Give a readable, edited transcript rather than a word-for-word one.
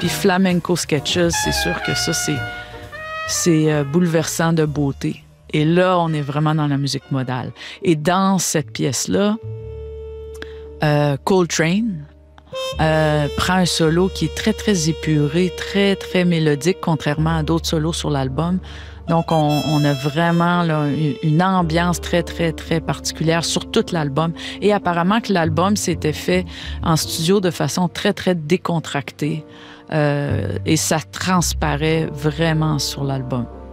Puis Flamenco Sketches, c'est sûr que ça, c'est bouleversant de beauté. Et là, on est vraiment dans la musique modale. Et dans cette pièce-là, Coltrane prend un solo qui est très, très épuré, très, très mélodique, contrairement à d'autres solos sur l'album. Donc, on a vraiment là, une ambiance très, très, très particulière sur tout l'album. Et apparemment que l'album s'était fait en studio de façon très, très décontractée. Et ça transparaît vraiment sur l'album.